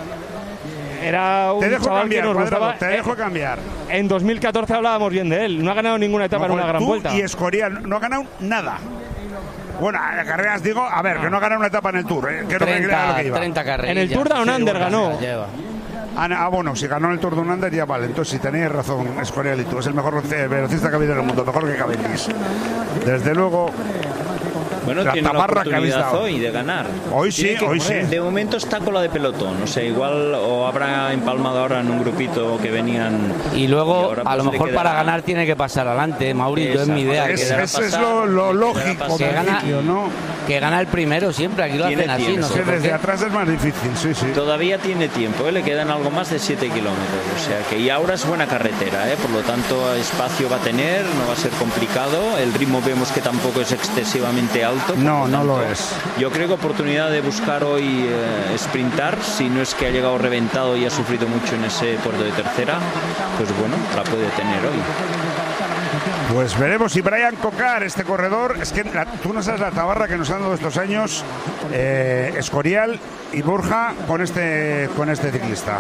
Era un te dejo chaval cambiar, que nos Cuadrado, gustaba. te dejo cambiar. En dos mil catorce hablábamos bien de él. No ha ganado ninguna etapa no, en una gran tú vuelta. Y Escorial no ha ganado nada. Bueno, carreras digo, a ver, que no ha ganado una etapa en el Tour. ¿eh? Que treinta, lo que iba. treinta carreras. En el Tour Down Under ganó. Ah, bueno, si ganó en el Tour de un Under ya vale. Entonces, si tenéis razón, Escorial y tú, es el mejor velocista que ha habido en el mundo, mejor que Cavendish. Desde luego. Bueno, la tiene la oportunidad hoy de ganar. Hoy sí, que, hoy sí. De momento está con la de pelotón, no sé, igual o habrá empalmado ahora en un grupito que venían. Y luego, y ahora, pues, a lo mejor queda... para ganar tiene que pasar adelante, Mauri, yo es mi idea. Es, que eso es lo, lo lógico. Que gana, ¿no? que gana el primero siempre, aquí lo hacen así. Tiempo. No sé desde atrás es más difícil, sí, sí. Todavía tiene tiempo, ¿eh? Le quedan algo más de siete kilómetros, o sea que y ahora es buena carretera, ¿eh? Por lo tanto espacio va a tener, no va a ser complicado, el ritmo vemos que tampoco es excesivamente alto. No, no lo es. Yo creo que oportunidad de buscar hoy eh, sprintar, si no es que ha llegado reventado y ha sufrido mucho en ese puerto de tercera, pues bueno, la puede tener hoy. Pues veremos si Brian Cocar, este corredor, es que la, tú no sabes la tabarra que nos han dado estos años, eh, Escorial y Borja con este, con este ciclista.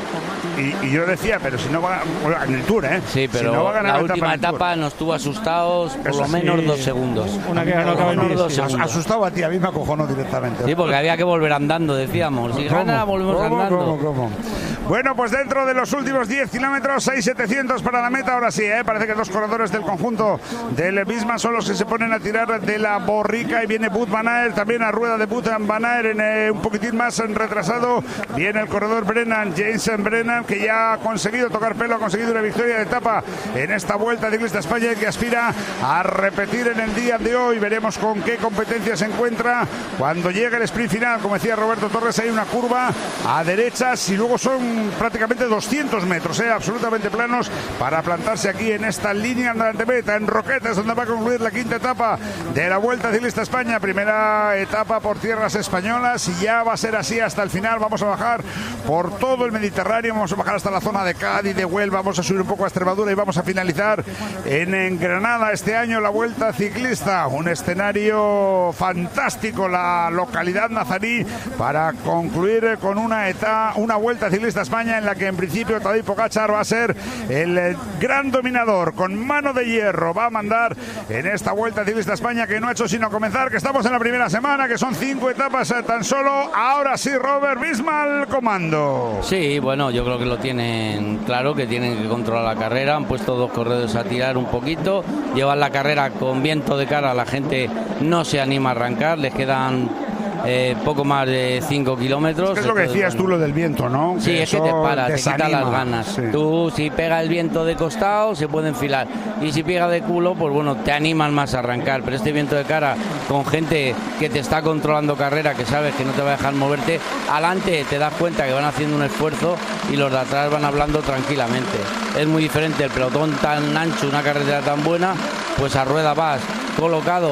Y, y yo decía, pero si no va en el Tour, ¿eh? Sí, pero si no va a ganar la la última etapa, etapa nos tuvo asustados por Eso lo menos sí. dos segundos. Una que no acaba en dos segundos. Asustado a ti, a mí me acojonó directamente. Sí, porque había que volver andando, decíamos. Si gana, volvemos ¿Cómo, andando. ¿cómo, cómo? Bueno, pues dentro de los últimos diez kilómetros, seis mil setecientos para la meta. Ahora sí, ¿eh? Parece que dos corredores del conjunto del Visma son los que se ponen a tirar de la borrica. Y viene Wout van Aert, también a rueda de Wout van Aert en eh, un poquitín más retrasado. Viene el corredor Brennan, Jason Brennan, que ya ha conseguido tocar pelo, ha conseguido una victoria de etapa en esta Vuelta Ciclista España, que aspira a repetir en el día de hoy. Veremos con qué competencia se encuentra cuando llegue el sprint final. Como decía Roberto Torres, hay una curva a derechas y luego son prácticamente doscientos metros, ¿eh? absolutamente planos, para plantarse aquí en esta línea de meta, en Roquetas, donde va a concluir la quinta etapa de la Vuelta Ciclista España. Primera etapa por tierras españolas y ya va a ser así hasta el final. Vamos a bajar por todo el Mediterráneo, vamos a bajar hasta la zona de Cádiz, de Huelva, vamos a subir un poco a Extremadura y vamos a finalizar en, en Granada este año la Vuelta Ciclista. Un escenario fantástico, la localidad nazarí, para concluir con una etapa, una Vuelta Ciclista España en la que en principio Tadej Pogačar va a ser el gran dominador, con mano de hierro va a mandar en esta Vuelta Ciclista España, que no ha hecho sino comenzar, que estamos en la primera semana, que son cinco etapas tan solo. Ahora sí, Robert Visma al comando. Sí, bueno, yo creo que lo tienen claro, que tienen que controlar la carrera. Han puesto dos corredores a tirar un poquito, llevan la carrera con viento de cara, la gente no se anima a arrancar, les quedan Eh, poco más de cinco kilómetros. Es, es lo que decías tú, lo del viento, ¿no? Sí, que es que te para, desanima, te quita las ganas. Sí. Tú, si pega el viento de costado, se puede enfilar. Y si pega de culo, pues bueno, te animan más a arrancar. Pero este viento de cara, con gente que te está controlando carrera, que sabes que no te va a dejar moverte, adelante te das cuenta que van haciendo un esfuerzo y los de atrás van hablando tranquilamente. Es muy diferente el pelotón tan ancho, una carretera tan buena, pues a rueda vas colocado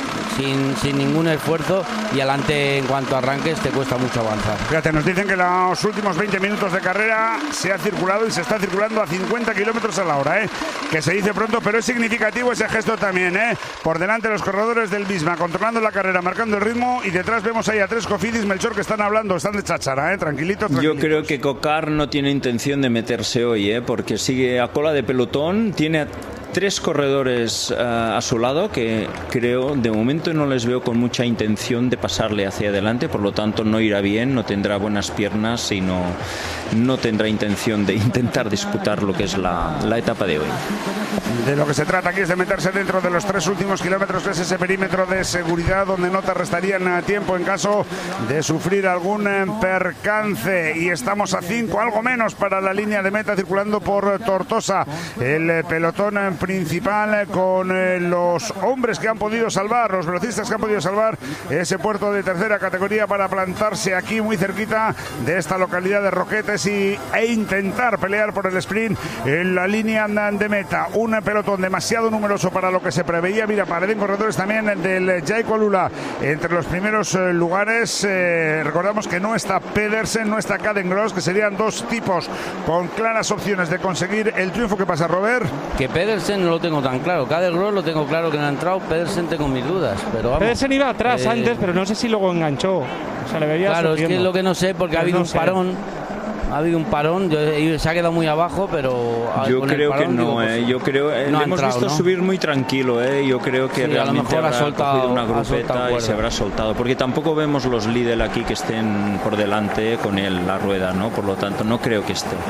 Sin, sin ningún esfuerzo y adelante en cuanto arranques te cuesta mucho avanzar. Fíjate, nos dicen que los últimos veinte minutos de carrera se ha circulado y se está circulando a cincuenta kilómetros a la hora, ¿eh? Que se dice pronto, pero es significativo ese gesto también, ¿eh? Por delante los corredores del Visma, controlando la carrera, marcando el ritmo, y detrás vemos ahí a tres Cofidis, Melchor, que están hablando, están de cháchara, ¿eh? Tranquilitos, tranquilitos. Yo creo que Cocar no tiene intención de meterse hoy, ¿eh? Porque sigue a cola de pelotón, tiene tres corredores uh, a su lado que creo de momento no les veo con mucha intención de pasarle hacia adelante, por lo tanto no irá bien, no tendrá buenas piernas y no, no tendrá intención de intentar disputar lo que es la, la etapa de hoy. De lo que se trata aquí es de meterse dentro de los tres últimos kilómetros, que es ese perímetro de seguridad donde no te restarían tiempo en caso de sufrir algún percance. Y estamos a cinco, algo menos, para la línea de meta, circulando por Tortosa el pelotón principal con los hombres que han podido salvar, los velocistas que han podido salvar ese puerto de tercera categoría para plantarse aquí muy cerquita de esta localidad de Roquetes y, e intentar pelear por el sprint en la línea de meta. Un pelotón demasiado numeroso para lo que se preveía. Mira, parecen corredores también del Jayco Lula entre los primeros eh, lugares. Eh, recordamos que no está Pedersen, no está Cadengross, que serían dos tipos con claras opciones de conseguir el triunfo. ¿Qué pasa, Robert? Que Pedersen no lo tengo tan claro. Cadengross lo tengo claro que no ha entrado. Pedersen tengo mis dudas. Pero vamos, Pedersen iba atrás eh... antes, pero no sé si luego enganchó. O sea, le veía claro, sufriendo. Es que es lo que no sé, porque pues ha habido no un sé. parón. Ha habido un parón, yo, se ha quedado muy abajo, pero yo creo parón, que no, digo, pues, eh, yo creo eh, no le hemos entrado, visto ¿no? subir muy tranquilo, eh, yo creo que sí, realmente a lo mejor habrá ha soltado, cogido una grupeta soltado y se habrá soltado, porque tampoco vemos los Lidl aquí que estén por delante con él la rueda, ¿no? Por lo tanto, no creo que esté.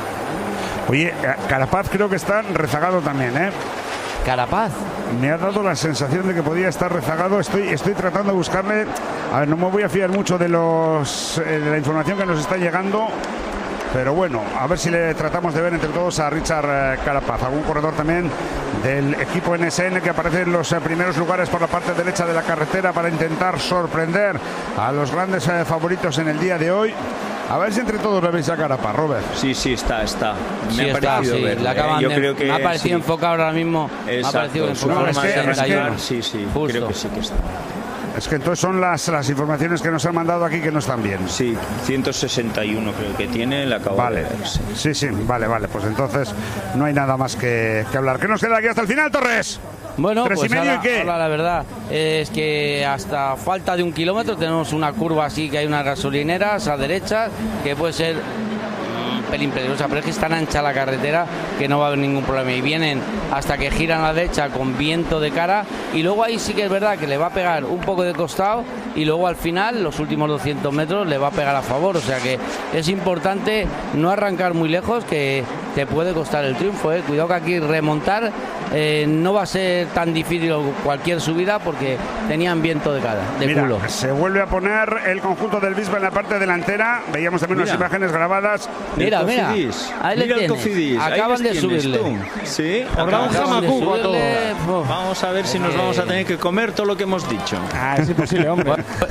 Oye, Carapaz creo que está rezagado también, ¿eh? Carapaz. Me ha dado la sensación de que podía estar rezagado. Estoy, estoy tratando de buscarle. A ver, no me voy a fiar mucho de los eh, de la información que nos está llegando. Pero bueno, a ver si le tratamos de ver entre todos a Richard eh, Carapaz, algún corredor también del equipo N S N que aparece en los eh, primeros lugares por la parte derecha de la carretera para intentar sorprender a los grandes eh, favoritos en el día de hoy. A ver si entre todos le veis a Carapaz, Robert. Sí, sí, está, está. Me sí, ha está, parecido sí. verle, Le acaban ¿eh? Yo de, creo que me ha parecido sí. enfocado ahora mismo. Exacto, me ha parecido enfocado. No, es que, es que, sí, sí, Justo. creo que sí que está. Es que entonces son las, las informaciones que nos han mandado aquí que no están bien. Sí, ciento sesenta y uno creo que tiene, le acabo vale. de ver. Sí. sí, sí, vale, vale. Pues entonces no hay nada más que, que hablar. ¿Qué nos queda aquí hasta el final, Torres? Bueno, ¿Tres pues y medio ahora, y qué? ahora la verdad es que hasta falta de un kilómetro tenemos una curva así que hay unas gasolineras a derecha que puede ser pelín peligrosa, pero es que es tan ancha la carretera que no va a haber ningún problema y vienen hasta que giran a la derecha con viento de cara y luego ahí sí que es verdad que le va a pegar un poco de costado y luego al final los últimos doscientos metros le va a pegar a favor, o sea que es importante no arrancar muy lejos que te puede costar el triunfo, ¿eh? Cuidado que aquí remontar eh, no va a ser tan difícil cualquier subida porque tenían viento de cara, de Mira, culo. Se vuelve a poner el conjunto del Bisba en la parte delantera, veíamos también Mira. unas imágenes grabadas. Mira, mira, ahí le tienes. Cofidis. Acaban de subirle. Tú. Sí, habrá un jamacuco a todo. Vamos a ver si nos vamos a tener que comer todo lo que hemos dicho. Ah, es imposible, hombre.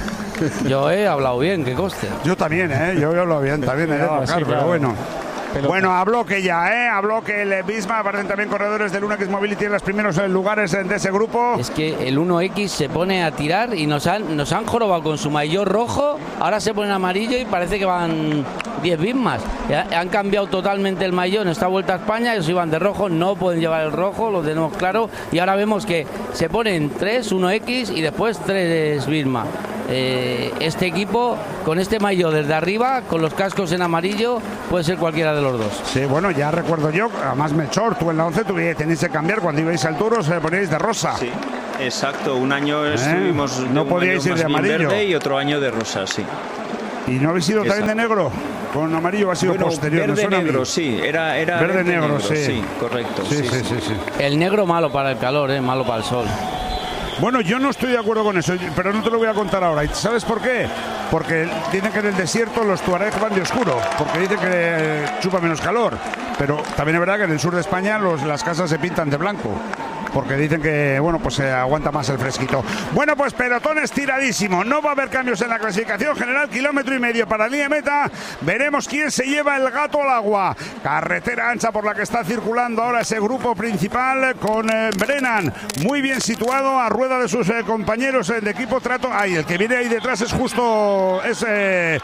Yo he hablado bien, que coste. Yo también, ¿eh? Yo he hablado bien, también, ¿eh? No, Tocar, sí, pero claro. bueno. Pelota. Bueno, a bloque ya, ¿eh? A bloque el Bisma. Aparecen también corredores del uno X Mobility en los primeros lugares de ese grupo. Es que el uno X se pone a tirar y nos han, nos han jorobado con su maillot rojo. Ahora se ponen amarillo y parece que van diez Bismas. Han cambiado totalmente el maillot en esta Vuelta a España. Ellos iban de rojo, no pueden llevar el rojo, lo tenemos claro. Y ahora vemos que se ponen tres, uno X y después tres Bisma. Eh, este equipo con este maillot desde arriba, con los cascos en amarillo, puede ser cualquiera de los dos. Sí, bueno, ya recuerdo yo, además Melchor, tú en la once tuve, tenéis que cambiar cuando ibais al Tour, os poníais de rosa. Sí, exacto, un año ¿Eh? estuvimos de no podíais ir de amarillo verde y otro año de rosa, sí. ¿Y no habéis ido exacto. también de negro? Con amarillo ha sido bueno, posterior. Verde negro, sí, era, era verde, verde negro, negro, sí. Sí, correcto. Sí, sí, sí, sí. sí, sí. El negro malo para el calor, eh, malo para el sol. Bueno, yo no estoy de acuerdo con eso, pero no te lo voy a contar ahora. ¿Y sabes por qué? Porque dicen que en el desierto los tuaregs van de oscuro, porque dicen que chupa menos calor. Pero también es verdad que en el sur de España los, las casas se pintan de blanco, porque dicen que, bueno, pues se aguanta más el fresquito. Bueno, pues pelotón estiradísimo. No va a haber cambios en la clasificación general. Kilómetro y medio para la línea meta. Veremos quién se lleva el gato al agua. Carretera ancha por la que está circulando ahora ese grupo principal con eh, Brennan muy bien situado a rueda de sus eh, compañeros eh, de equipo. Trato. Ay, el que viene ahí detrás es justo... Es... Eh,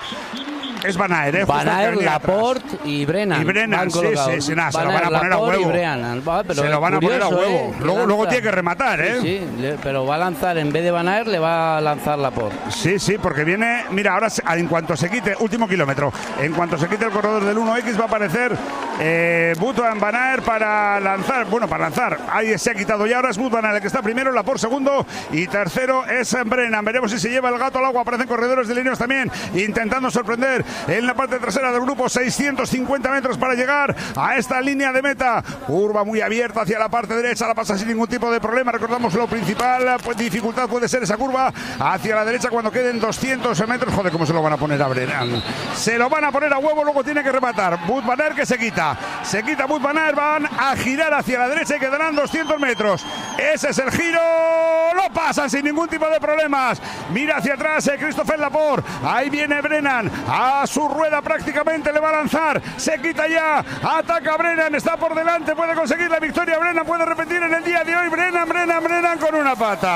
Es Van Aert, ¿eh? Van Aert, Laporte y Brennan. Y Brennan, sí, sí, sí, nada, se lo van a poner a huevo. Pero se lo van a poner a huevo. Eh, luego, luego tiene que rematar, ¿eh? Sí, sí, le, pero va a lanzar, en vez de Van Aert, le va a lanzar Laporte. Sí, sí, porque viene, mira, ahora en cuanto se quite, último kilómetro, en cuanto se quite el corredor del uno X va a aparecer eh, Wout Van Aert para lanzar, bueno, para lanzar, ahí se ha quitado ya, ahora es Wout Van Aert el que está primero, Laporte segundo y tercero es Brennan. Veremos si se lleva el gato al agua, aparecen corredores de líneas también, intentando sorprender en la parte trasera del grupo, seiscientos cincuenta metros para llegar a esta línea de meta. Curva muy abierta hacia la parte derecha, la pasa sin ningún tipo de problema. Recordamos lo principal, pues dificultad puede ser esa curva hacia la derecha cuando queden doscientos metros. Joder, cómo se lo van a poner a Brennan. Se lo van a poner a huevo, luego tiene que rematar. Wout van Aert que se quita. Se quita Wout van Aert, van a girar hacia la derecha y quedarán doscientos metros. Ese es el giro. Lo pasan sin ningún tipo de problemas. Mira hacia atrás eh, Christopher Laporte. Ahí viene Brennan. A su rueda prácticamente le va a lanzar. Se quita ya. Ataca Brennan. Está por delante. Puede conseguir la victoria. Brennan puede repetir en el día de hoy. Brennan, Brennan, Brennan con una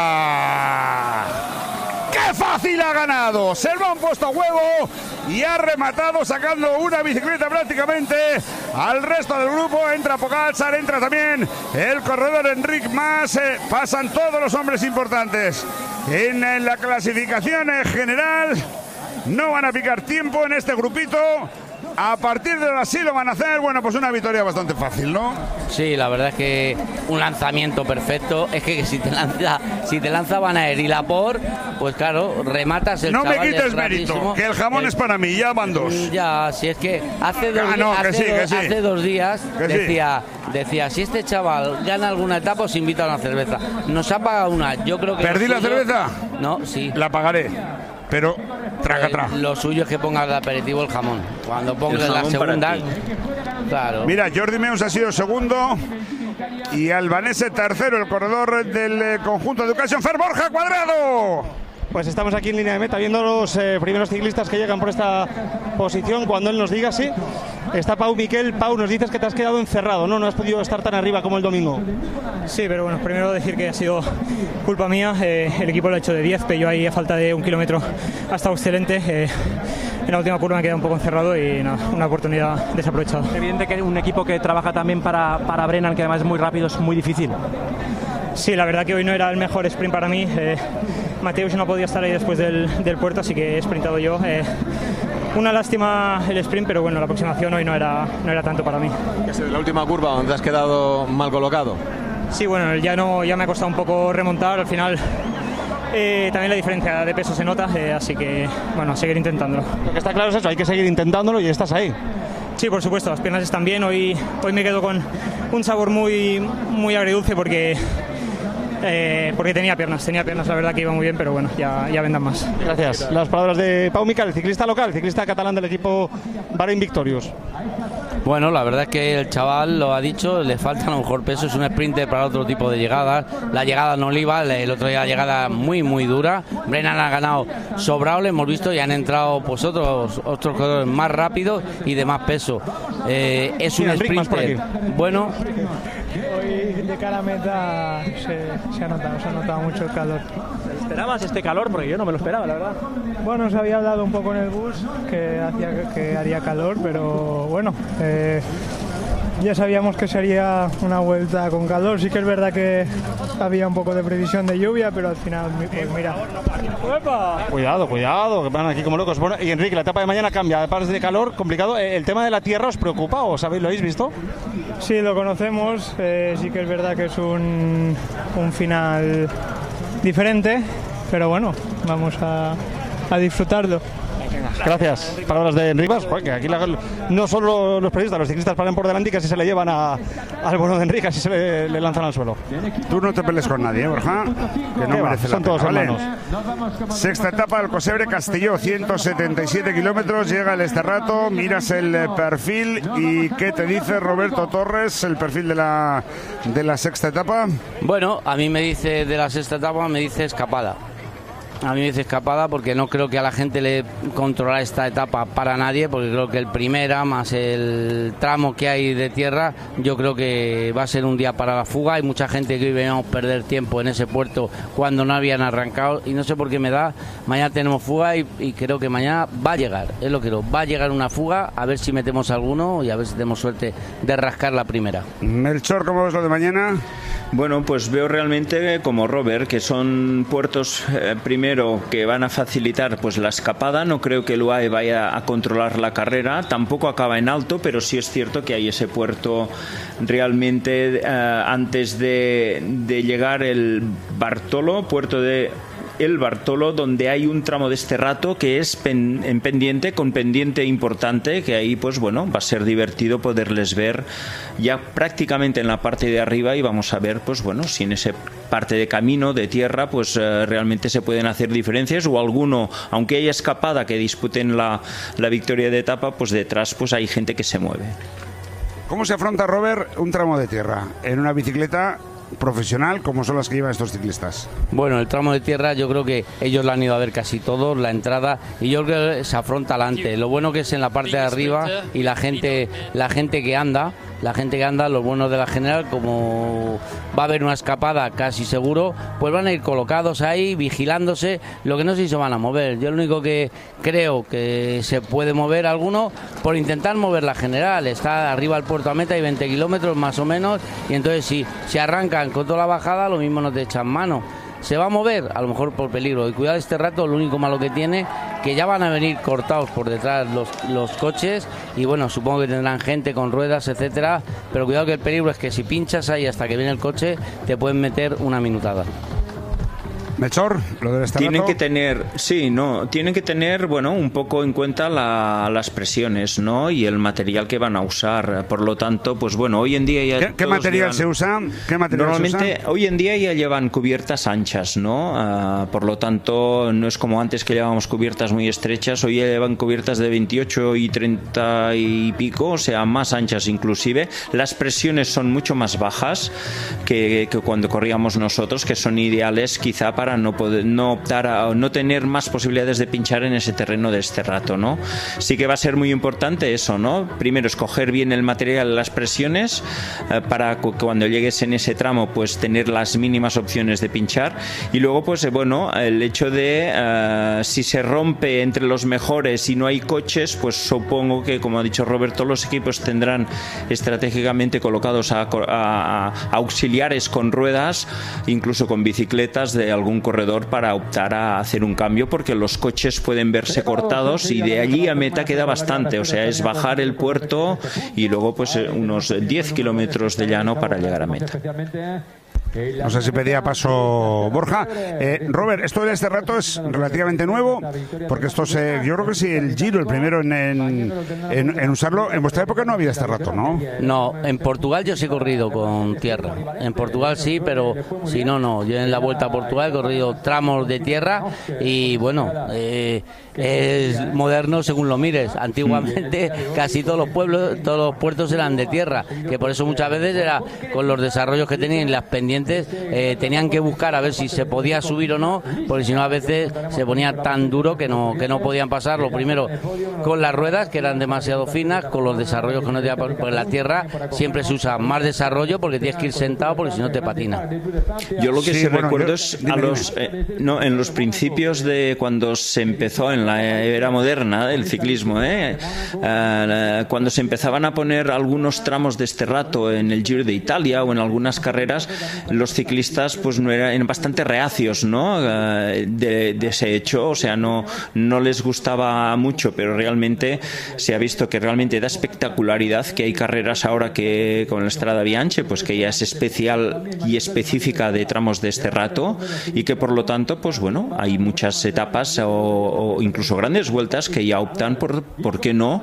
pata. ¡Qué fácil ha ganado! Se lo han puesto a huevo y ha rematado sacando una bicicleta prácticamente al resto del grupo. Entra Pogačar, entra también el corredor Enric Mas. Eh, pasan todos los hombres importantes en, en la clasificación general. No van a picar tiempo en este grupito. A partir de ahora sí lo van a hacer. Bueno, pues una victoria bastante fácil, ¿no? Sí, la verdad es que un lanzamiento perfecto. Es que si te lanza, si te lanza Van Aert y Laporte, pues claro, rematas el No chaval, me quites es mérito, que el jamón el, es para mí, ya van dos. Ya, si es que hace dos, ah, no, hace, que sí, do, que sí. hace dos días que decía, sí. decía, si este chaval gana alguna etapa, os invita a una cerveza. Nos ha pagado una, yo creo que... ¿Perdí la suyo, cerveza? No, sí. La pagaré. Pero traga, traga. Eh, lo suyo es que pongas de aperitivo el jamón. Cuando pongas la segunda, claro. Mira, Jordi Meus ha sido segundo y Albanese tercero, el corredor del eh, conjunto de Education Fair, Borja Cuadrado. Pues estamos aquí en línea de meta viendo los eh, primeros ciclistas que llegan por esta posición. Cuando él nos diga, sí. Está Pau Miquel. Pau, nos dices que te has quedado encerrado, ¿no? No has podido estar tan arriba como el domingo. Sí, pero bueno, primero decir que ha sido culpa mía. Eh, el equipo lo ha hecho de diez, pero yo ahí a falta de un kilómetro ha estado excelente. Eh, en la última curva me he quedado un poco encerrado y nada, una oportunidad desaprovechada. Es evidente que un equipo que trabaja también para, para Brennan, que además es muy rápido, es muy difícil. Sí, la verdad que hoy no era el mejor sprint para mí. Eh, Mateusz no podía estar ahí después del, del puerto, así que he sprintado yo. Eh, una lástima el sprint, pero bueno, la aproximación hoy no era, no era tanto para mí. ¿En la última curva donde te has quedado mal colocado? Sí, bueno, el llano ya me ha costado un poco remontar. Al final eh, también la diferencia de peso se nota, eh, así que bueno, a seguir intentándolo. Lo que está claro es eso, hay que seguir intentándolo y estás ahí. Sí, por supuesto, las piernas están bien. Hoy, hoy me quedo con un sabor muy, muy agridulce porque... Eh, porque tenía piernas, tenía piernas, la verdad que iba muy bien, pero bueno, ya, ya vendrán más. Gracias. Las palabras de Pau Miquel, ciclista local, ciclista catalán del equipo Bahrain Victorious. Bueno, la verdad es que el chaval lo ha dicho, le falta a lo mejor peso, es un sprinter para otro tipo de llegadas. La llegada no le iba, el otro día la llegada muy muy dura. Brennan ha ganado sobrado, lo hemos visto, y han entrado pues otros otros corredores más rápidos y de más peso. Eh, es un sprinter bueno. Hoy de cara a meta se, se ha notado, se ha notado mucho el calor. ¿Esperabas este calor? Porque yo no me lo esperaba, la verdad. Bueno, se había hablado un poco en el bus que, hacía, que haría calor, pero bueno, eh, ya sabíamos que sería una vuelta con calor. Sí que es verdad que había un poco de previsión de lluvia, pero al final, pues mira. ¡Uepa! Cuidado, cuidado, que van aquí como locos. Bueno, y Enrique, la etapa de mañana cambia, además de calor, complicado. ¿El tema de la tierra os preocupa o sabéis, lo habéis visto? Sí, lo conocemos. Eh, sí que es verdad que es un, un final diferente, pero bueno, vamos a, a disfrutarlo. Gracias. Palabras de Enrique Mas. Que aquí la, no solo los periodistas, los ciclistas paran por delante y casi se le llevan a, al bono de Enrique, así se le, le lanzan al suelo. Tú no te pelees con nadie, Borja, que no merece la pena. Son todos ¿vale? hermanos. Sexta etapa del Cosebre Castelló, ciento setenta y siete kilómetros. Llega el este rato, miras el perfil y ¿qué te dice Roberto Torres, el perfil de la, de la sexta etapa? Bueno, a mí me dice de la sexta etapa, me dice escapada. A mí me dice escapada porque no creo que a la gente le controlar esta etapa para nadie, porque creo que el primera más el tramo que hay de tierra, yo creo que va a ser un día para la fuga. Hay mucha gente que hoy veníamos a perder tiempo en ese puerto cuando no habían arrancado y no sé por qué me da. Mañana tenemos fuga y, y creo que mañana va a llegar, es lo que creo, va a llegar una fuga, a ver si metemos alguno y a ver si tenemos suerte de rascar la primera. Melchor, ¿cómo ves lo de mañana? Bueno, pues veo realmente como Robert, que son puertos eh, primero que van a facilitar pues la escapada. No creo que el U A E vaya a controlar la carrera, tampoco acaba en alto, pero sí es cierto que hay ese puerto realmente eh, antes de, de llegar el Bartolo, puerto de el Bartolo, donde hay un tramo de este rato que es pen, en pendiente, con pendiente importante, que ahí pues bueno, va a ser divertido poderles ver ya prácticamente en la parte de arriba, y vamos a ver pues bueno, si en esa parte de camino, de tierra, pues eh, realmente se pueden hacer diferencias, o alguno, aunque haya escapada, que disputen la, la victoria de etapa, pues detrás pues hay gente que se mueve. ¿Cómo se afronta, Robert, un tramo de tierra en una bicicleta profesional como son las que llevan estos ciclistas? Bueno, el tramo de tierra yo creo que ellos lo han ido a ver casi todos, la entrada, y yo creo que se afronta adelante. Lo bueno que es en la parte de arriba, y la gente, la gente que anda, la gente que anda, lo bueno de la general, como va a haber una escapada casi seguro, pues van a ir colocados ahí, vigilándose. Lo que no sé si se van a mover. Yo lo único que creo que se puede mover alguno por intentar mover la general. Está arriba al puerto a meta, hay veinte kilómetros más o menos, y entonces si se arrancan con toda la bajada, lo mismo no te echan mano. ¿Se va a mover? A lo mejor por peligro. Y cuidado, este rato, lo único malo que tiene, que ya van a venir cortados por detrás los, los coches, y bueno, supongo que tendrán gente con ruedas, etcétera, pero cuidado, que el peligro es que si pinchas ahí hasta que viene el coche, te pueden meter una minutada. Melchor, lo del este tienen rato. que tener, sí, no, tienen que tener, bueno, un poco en cuenta la, las presiones, ¿no? Y el material que van a usar. Por lo tanto, pues bueno, hoy en día ya ¿Qué, qué material llevan, se usa? ¿Qué material normalmente se usa? hoy en día ya llevan cubiertas anchas, ¿no? Uh, por lo tanto, no es como antes que llevábamos cubiertas muy estrechas. Hoy ya llevan cubiertas de veintiocho y treinta y pico, o sea, más anchas inclusive. Las presiones son mucho más bajas que, que cuando corríamos nosotros, que son ideales quizá para para no poder, no optar a no tener más posibilidades de pinchar en ese terreno de este rato, ¿no? Sí que va a ser muy importante eso, ¿no? Primero, escoger bien el material, las presiones, eh, para que cuando llegues en ese tramo, pues tener las mínimas opciones de pinchar. Y luego, pues eh, bueno, el hecho de eh, si se rompe entre los mejores y no hay coches, pues supongo que, como ha dicho Roberto, los equipos tendrán estratégicamente colocados a, a, a auxiliares con ruedas, incluso con bicicletas de algún corredor, para optar a hacer un cambio, porque los coches pueden verse cortados y de allí a meta queda bastante, o sea, es bajar el puerto y luego pues unos diez kilómetros de llano para llegar a meta. No sé si pedía paso Borja. Eh, Robert, esto de este rato es relativamente nuevo, porque esto se, yo creo que sí, el Giro, el primero en, en, en, en usarlo. En vuestra época no había este rato, ¿no? No, en Portugal yo sí he corrido con tierra. En Portugal sí, pero si no, no. Yo en la Vuelta a Portugal he corrido tramos de tierra y bueno, eh, es moderno según lo mires. Antiguamente casi todos los pueblos, todos los puertos eran de tierra, que por eso muchas veces era con los desarrollos que tenían las pendientes. Eh, tenían que buscar a ver si se podía subir o no, porque si no a veces se ponía tan duro que no que no podían pasar. Lo primero con las ruedas, que eran demasiado finas, con los desarrollos que no te iban, porque en la tierra siempre se usa más desarrollo porque tienes que ir sentado, porque si no te patina. Yo lo que sí, sí bueno, recuerdo yo, es dime, a los eh, no en los principios de cuando se empezó en la era moderna del ciclismo, eh, eh, cuando se empezaban a poner algunos tramos de este rato en el Giro de Italia o en algunas carreras, los ciclistas pues no eran, eran bastante reacios, ¿no? De, de ese hecho, o sea, no, no les gustaba mucho, pero realmente se ha visto que realmente da espectacularidad, que hay carreras ahora que con la Strada Bianche, pues que ya es especial y específica de tramos de este rato, y que por lo tanto, pues bueno, hay muchas etapas o, o incluso grandes vueltas que ya optan por, ¿por qué no?,